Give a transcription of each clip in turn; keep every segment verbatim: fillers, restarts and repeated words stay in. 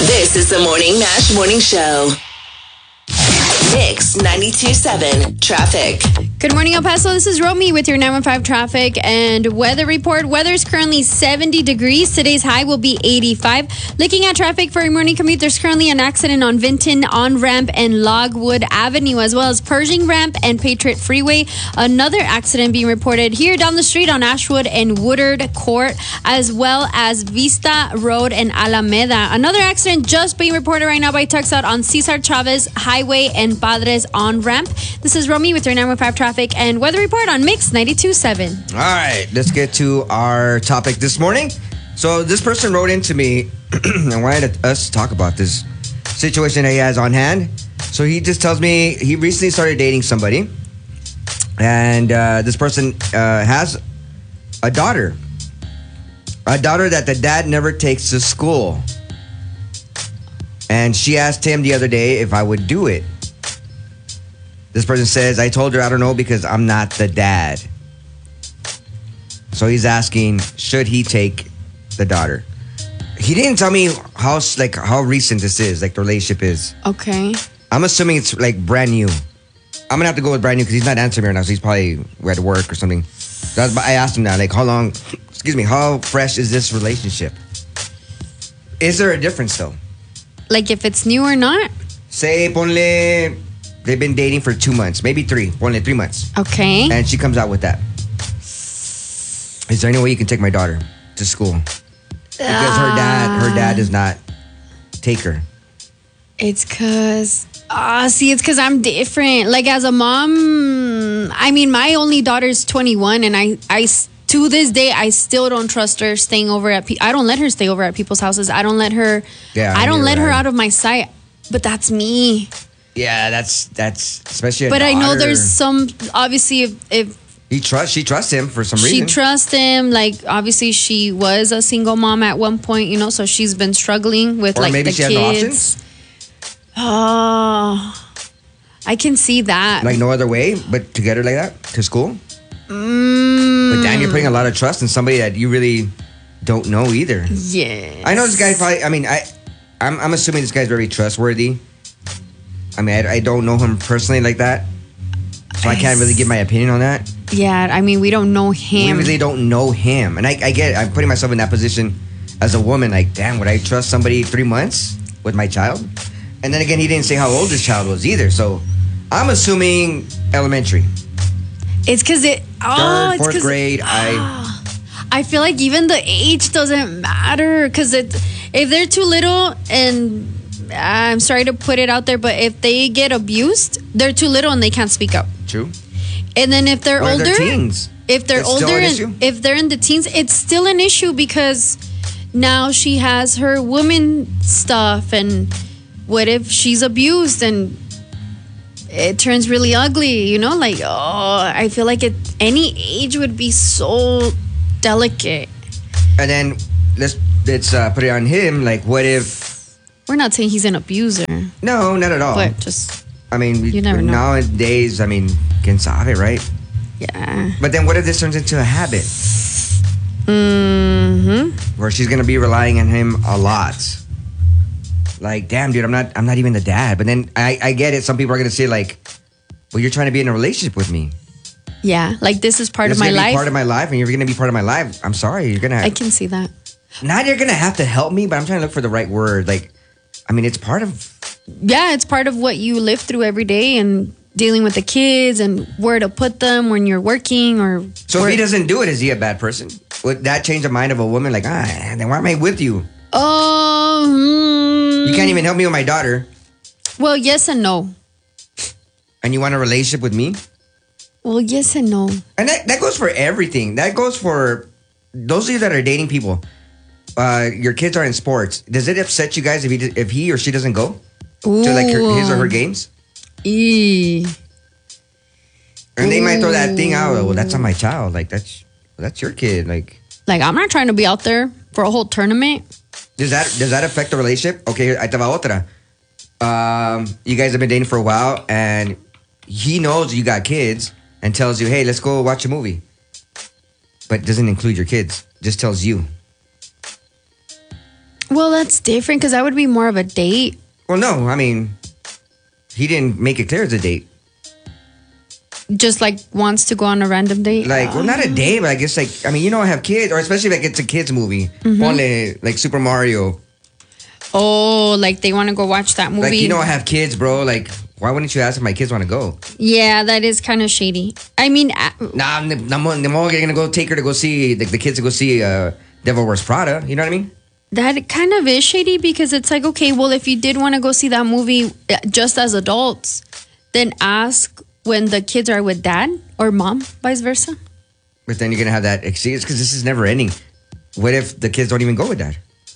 This is the Morning Mash Morning Show. Mix ninety-two point seven Traffic. Good morning, El Paso. This is Romy with your nine one five traffic and weather report. Weather is currently seventy degrees. Today's high will be eighty-five. Looking at traffic for your morning commute, there's currently an accident on Vinton on-ramp and Logwood Avenue, as well as Pershing Ramp and Patriot Freeway. Another accident being reported here down the street on Ashwood and Woodard Court, as well as Vista Road and Alameda. Another accident just being reported right now by Tuxedo on Cesar Chavez Highway and Padres on-ramp. This is Romy with your nine one five traffic and weather report on Mix ninety-two point seven. All right, let's get to our topic this morning. So this person wrote into me and wanted us to talk about this situation that he has on hand. So he just tells me he recently started dating somebody, and uh, this person uh, has a daughter. A daughter that the dad never takes to school. And she asked him the other day if I would do it. This person says, I told her I don't know because I'm not the dad. So he's asking, should he take the daughter? He didn't tell me how like how recent this is, like the relationship is. Okay. I'm assuming it's like brand new. I'm gonna have to go with brand new because he's not answering me right now, so he's probably at work or something. That's, I asked him that, like, how long, excuse me, how fresh is this relationship? Is there a difference though? Like if it's new or not? Say, ponle, they've been dating for two months, maybe three, ponle three months. Okay. And she comes out with that. Is there any way you can take my daughter to school? Because her dad, her dad does not take her. It's because, ah, uh, see, it's because I'm different. Like as a mom, I mean, my only daughter's twenty-one, and I, I, to this day, I still don't trust her staying over at. Pe- I don't let her stay over at people's houses. I don't let her. Yeah, I don't let right. her out of my sight. But that's me. Yeah, that's that's especially. A but daughter. I know there's some. Obviously, if. if He trusts. She trusts him for some She reason. trusts him. Like obviously, she was a single mom at one point, you know, so she's been struggling with or like maybe the she kids. has no options. Oh, I can see that. Like no other way, but to get her like that to school. Mm. But damn, you're putting a lot of trust in somebody that you really don't know either. Yes. I know this guy probably. I mean, I, I'm, I'm assuming this guy's very trustworthy. I mean, I, I don't know him personally like that, so I can't really give my opinion on that. Yeah, I mean, we don't know him. We really don't know him. And I, I get it. I'm putting myself in that position as a woman. Like, damn, would I trust somebody three months with my child? And then again, he didn't say how old his child was either. So I'm assuming elementary. It's because it... Oh, Third, it's fourth grade. Oh, I I feel like even the age doesn't matter. Because if they're too little, and I'm sorry to put it out there, but if they get abused, they're too little and they can't speak up. True. And then if they're Or older, they're teens. if they're It's still older, an and issue? if they're in the teens, it's still an issue because now she has her woman stuff. And what if she's abused and it turns really ugly? You know, like, oh, I feel like at any age would be so delicate. And then let's let's uh, put it on him. Like, what if? We're not saying he's an abuser, No, not at all. but just I mean, You never know. nowadays, I mean, quien sabe, right? yeah. But then what if this turns into a habit Mm-hmm. where she's gonna be relying on him a lot? Like, damn, dude, I'm not, I'm not even the dad. But then I, I get it. Some people are gonna say like, well, you're trying to be in a relationship with me. Yeah, like this is part This of is my gonna be life. part of my life, and you're gonna be part of my life. I'm sorry, you're gonna. I can see that. Not you're gonna have to help me, but I'm trying to look for the right word. Like, I mean, it's part of. Yeah, it's part of what you live through every day and dealing with the kids and where to put them when you're working or. So where- if he doesn't do it, is he a bad person? Would that change the mind of a woman? Like, ah, then why am I with you? Oh, mm, You can't even help me with my daughter, well, yes and no. and you want a relationship with me? Well, yes and no. And that, that goes for everything. That goes for those of you that are dating people. Uh, your kids are in sports. Does it upset you guys if he if he or she doesn't go Ooh. to like her, his or her games? E. And they might throw that thing out. Well, that's not my child. Like that's that's your kid. Like, Like, I'm not trying to be out there for a whole tournament. does that does that affect the relationship? Okay, ahí te va otra. Um, you guys have been dating for a while, and he knows you got kids and tells you, "Hey, let's go watch a movie," but doesn't include your kids. Just tells you. Well, that's different because that would be more of a date. Well, no, I mean, he didn't make it clear it's a date. Just like wants to go on a random date. Like, well, not a date, but I guess like, I mean, you know, I have kids, or especially like it's a kids movie. Mm-hmm. Ponle, like Super Mario. Oh, like they want to go watch that movie. Like, you know, I have kids, bro. Like, why wouldn't you ask if my kids want to go? Yeah, that is kind of shady. I mean, uh, Nah, I'm, I'm, I'm all gonna go take her to go see, like, the kids to go see uh, Devil Wears Prada. You know what I mean? that kind of is shady because it's like, okay, well, if you did want to go see that movie uh, just as adults, then ask when the kids are with dad or mom, vice versa. But then you're gonna have that excuse because this is never ending. What if the kids don't even go with dad?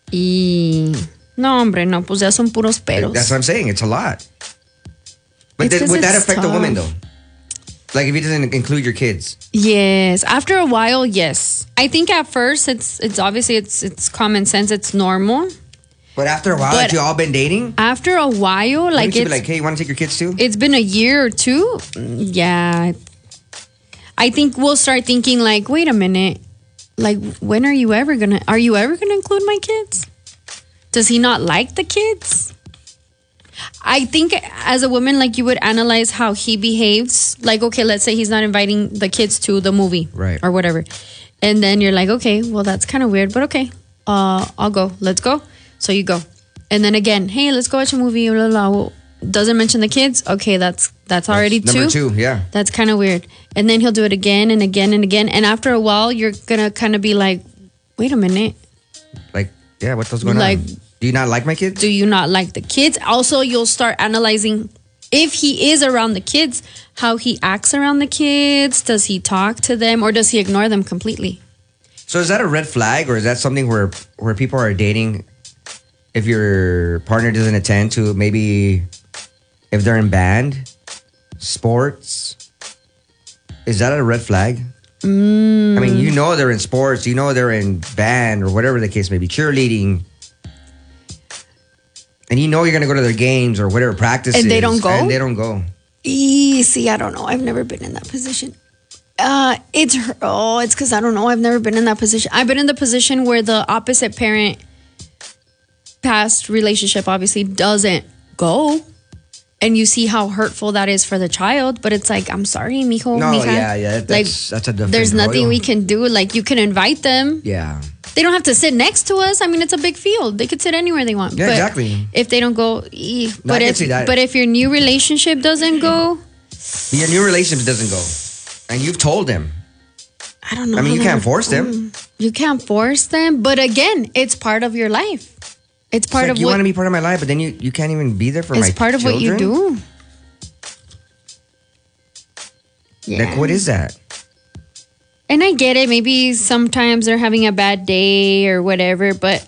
Y no, hombre, no, pues ya son puros peros. That's what I'm saying. It's a lot. But It's then, 'cause would that it's affect the tough. woman though? Like if he doesn't include your kids? Yes, after a while, yes. I think at first it's it's obviously it's it's common sense, it's normal. But after a while, But- like you all been dating? After a while, like Wouldn't you it's be like, hey, you want to take your kids too? it's been a year or two. Mm, Yeah. I think we'll start thinking like, wait a minute. Like when are you ever going to are you ever going to include my kids? Does he not like the kids? I think as a woman, like you would analyze how he behaves. Like, okay, let's say he's not inviting the kids to the movie, Right. or whatever, and then you're like, okay, well that's kind of weird, but okay, uh, I'll go. Let's go. So you go, and then again, hey, let's go watch a movie. Blah, blah, blah. Doesn't mention the kids. Okay, that's that's already Number two. two, yeah. That's kind of weird. And then he'll do it again and again and again. And after a while, you're gonna kind of be like, wait a minute. Like, yeah, what was going Like- on? Do you not like my kids? Do you not like the kids? Also, you'll start analyzing if he is around the kids, how he acts around the kids. Does he talk to them or does he ignore them completely? So is that a red flag, or is that something where where people are dating if your partner doesn't attend to, maybe if they're in band, sports? Is that a red flag? Mm. I mean, you know they're in sports, you know they're in band or whatever the case may be, cheerleading. And you know you're going to go to their games or whatever practices. And they don't go? And they don't go. Eee, see, I don't know. I've never been in that position. Uh, it's her- oh, it's because I don't know. I've never been in that position. I've been in the position where the opposite parent, past relationship, obviously doesn't go, and you see how hurtful that is for the child. But it's like, I'm sorry, mijo, No, mija. yeah, yeah, that's- like, that's a different there's nothing royal. we can do. Like, you can invite them. Yeah. They don't have to sit next to us. I mean, it's a big field. They could sit anywhere they want. Yeah, but exactly. If they don't go, eh. No, but I can if see that. but if your new relationship doesn't go, Your new relationship doesn't go. And you've told them. I don't know. I mean, how you that can't would- force them. You can't force them. But again, it's part of your life. It's part It's like, of you what want to be part of my life, but then you, you can't even be there for my it's part of what you children? do. Yeah. Like, what is that? And I get it. Maybe sometimes they're having a bad day or whatever, but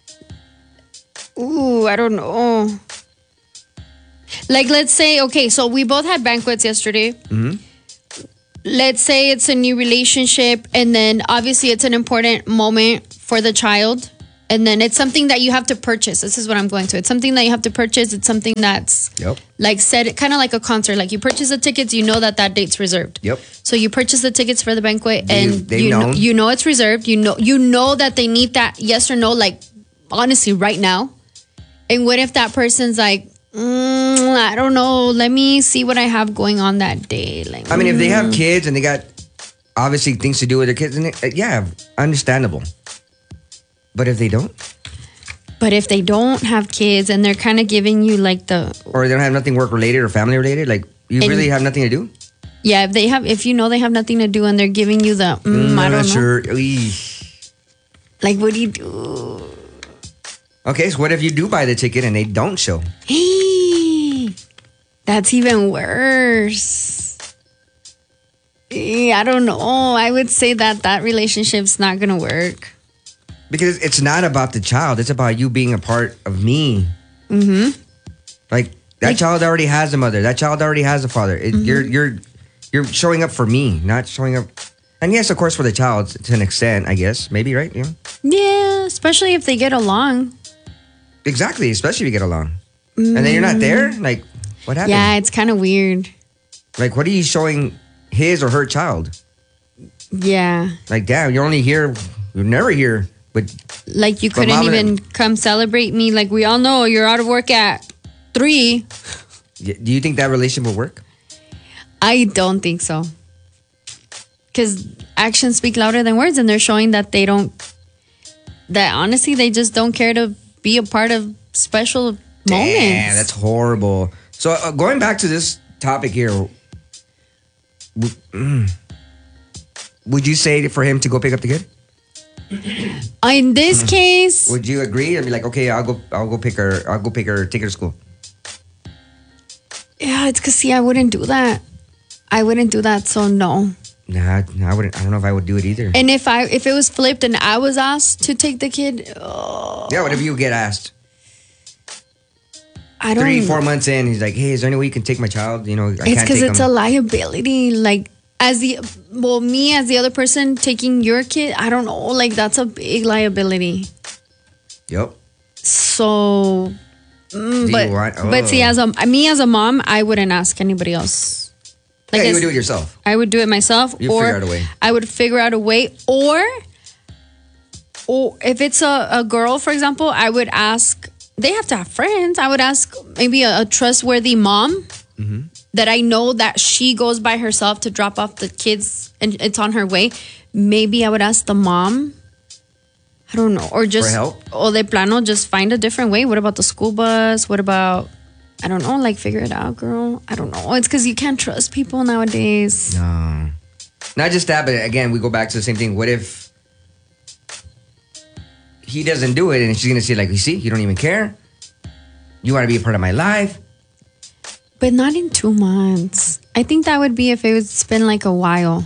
ooh, I don't know. Like, let's say, okay, so we both had banquets yesterday. Mm-hmm. Let's say it's a new relationship, and then obviously it's an important moment for the child. And then it's something that you have to purchase. This is what I'm going to. It's something that you have to purchase. It's something that's Yep. like said, kind of like a concert. Like you purchase the tickets, you know that that date's reserved. Yep. So you purchase the tickets for the banquet, They- and they've you know, known. you know it's reserved. You know you know that they need that yes or no. Like honestly, right now. And what if that person's like, mm, I don't know. Let me see what I have going on that day. Like, I mean, if they have kids and they got obviously things to do with their kids, and it, uh, yeah, understandable. But if they don't, but if they don't have kids and they're kind of giving you like the or they don't have nothing work related or family related, like you And- really have nothing to do. yeah, if they have, if you know they have nothing to do and they're giving you the, mm, I I'm don't not know. sure. Eey. Like, what do you do? Okay, so what if you do buy the ticket and they don't show? That's even worse. Eh, I don't know. I would say that that relationship's not gonna work. Because it's not about the child; it's about you being a part of me. Mm-hmm. Like that Like- child already has a mother. That child already has a father. It, You're you're you're showing up for me, not showing up. And yes, of course, for the child to an extent, I guess, maybe, right? Yeah, Yeah, especially if they get along. exactly. Especially if you get along, and then you're not there. Like, what happened? Yeah, it's kind of weird. Like, what are you showing his or her child? Yeah. Like, damn, you're only here. You're never here But Like you But couldn't mom and- even come celebrate me. Like we all know you're out of work at three. y- do you think that relationship will work? I don't think so. Because actions speak louder than words, and they're showing that they don't, that honestly, they just don't care to be a part of special moments. Damn, that's horrible. So uh, going back to this topic here, w- mm, would you say for him to go pick up the kid? In this case, Would you agree? I'd be like, okay, I'll go, I'll go pick her, I'll go pick her, take her to school. yeah, it's because, see, I wouldn't do that. I wouldn't do that, so no. Nah, I wouldn't. I don't know if I would do it either. And if I if it was flipped and I was asked to take the kid, oh, Yeah, whatever you get asked. I don't. Three, four months in, he's like, hey, is there any way you can take my child? You know, I It's can't because take it's him. a liability. Like as the well, me as the other person taking your kid, I don't know. Like that's a big liability. Yep. So, mm, Do but you want- but see, oh. as a me as a mom, I wouldn't ask anybody else. Yeah, you as- would do it yourself. I would do it myself, You'd or figure out a way. I would figure out a way, or or if it's a, a girl, for example, I would ask. They have to have friends. I would ask maybe a, a trustworthy mom Mm-hmm. that I know that she goes by herself to drop off the kids and it's on her way. Maybe I would ask the mom. I don't know, or just help? or de plano, just find a different way. What about the school bus? What about? I don't know, like figure it out, girl. I don't know. It's because you can't trust people nowadays. No. Not just that, but again, we go back to the same thing. What if he doesn't do it and she's going to say, like, you see, you don't even care. You want to be a part of my life. But not in two months. I think that would be if it was been like a while.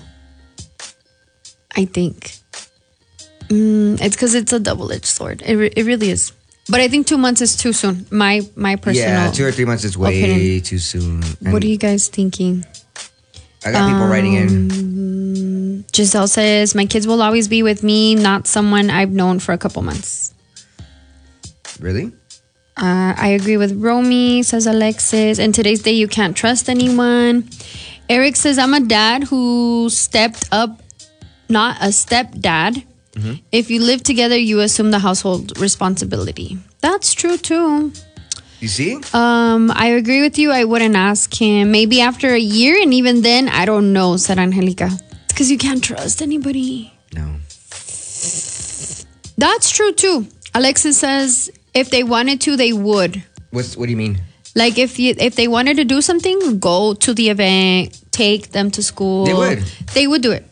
I think. Mm, it's because it's a double-edged sword. It, re- it really is. But I think two months is too soon. My my personal. Yeah, two or three months is way opinion. too soon. And What are you guys thinking? I got people writing in. Um, Giselle says, my kids will always be with me, not someone I've known for a couple months. Really? Uh, I agree with Romy, says Alexis. In today's day, you can't trust anyone. Eric says, I'm a dad who stepped up, not a stepdad. Mm-hmm. If you live together, you assume the household responsibility. That's true, too. You see? Um, I agree with you. I wouldn't ask him. Maybe after a year, and even then, I don't know, said Angelica. It's because you can't trust anybody. No. That's true, too. Alexis says, if they wanted to, they would. What's, what do you mean? Like if you if they wanted to do something, go to the event, take them to school. They would. They would do it.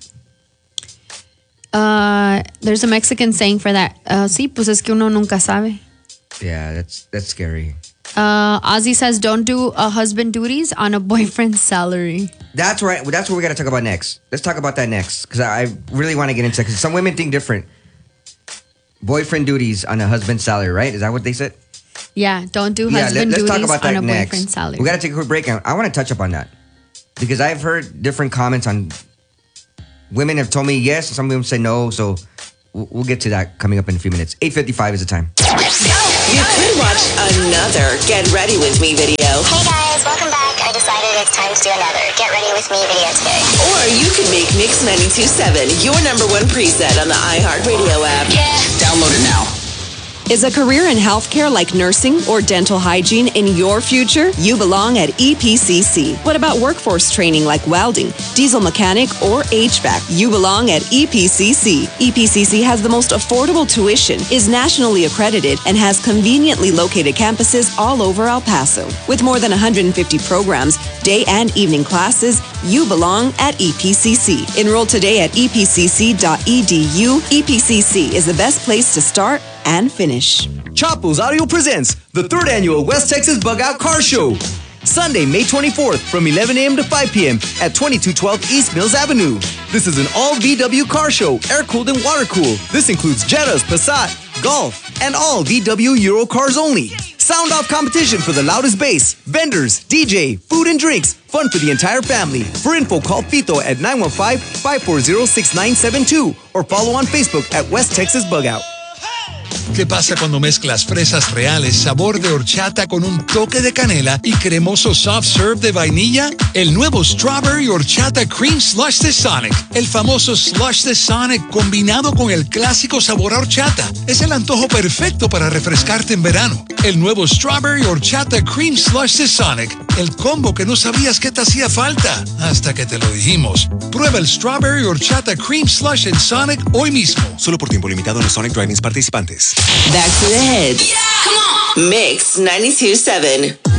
Uh, there's a Mexican saying for that. Uh, sí, pues es que uno nunca sabe. Yeah, that's that's scary. Uh, Ozzy says, don't do a husband duties on a boyfriend's salary. That's right. That's what we got to talk about next. Let's talk about that next because I I really want to get into it because some women think different. Boyfriend duties on a husband's salary, right? Is that what they said? Yeah, don't do Yeah, husband let, us duties talk about on that a next. boyfriend's salary. We got to take a quick break. And I want to touch up on that because I've heard different comments on women have told me yes, some of them say no. So we'll, we'll get to that coming up in a few minutes. eight fifty-five is the time. You could watch another Get Ready With Me video. Hey guys, welcome back. I decided it's time to do another Get Ready With Me video today. Or you could make Mix ninety-two point seven your number one preset on the iHeartRadio app. Yeah. Download it now. Is a career in healthcare like nursing or dental hygiene in your future? You belong at E P C C. What about workforce training like welding, diesel mechanic, or H V A C? You belong at E P C C. E P C C has the most affordable tuition, is nationally accredited, and has conveniently located campuses all over El Paso. With more than one hundred fifty programs, day and evening classes, you belong at E P C C. Enroll today at e p c c dot e d u. E P C C is the best place to start and finish. Chapo's Audio presents the third annual West Texas Bug Out Car Show. Sunday, May twenty-fourth from eleven a.m. to five p.m. at twenty-two twelve East Mills Avenue. This is an all V W car show, air-cooled and water-cooled. This includes Jettas, Passat, Golf, and all V W Euro cars only. Sound off competition for the loudest bass, vendors, D J, food and drinks, fun for the entire family. For info, call Fito at nine one five, five four zero, six nine seven two or follow on Facebook at West Texas Bug Out. ¿Qué pasa cuando mezclas fresas reales, sabor de horchata con un toque de canela y cremoso soft serve de vainilla? El nuevo Strawberry Horchata Cream Slush de Sonic. El famoso slush de Sonic combinado con el clásico sabor a horchata. Es el antojo perfecto para refrescarte en verano. El nuevo Strawberry Horchata Cream Slush de Sonic. El combo que no sabías que te hacía falta hasta que te lo dijimos. Prueba el Strawberry Horchata Cream Slush en Sonic hoy mismo. Solo por tiempo limitado en los Sonic Drive-ins participantes. Back to the head. Yeah, come on. Mix ninety-two point seven.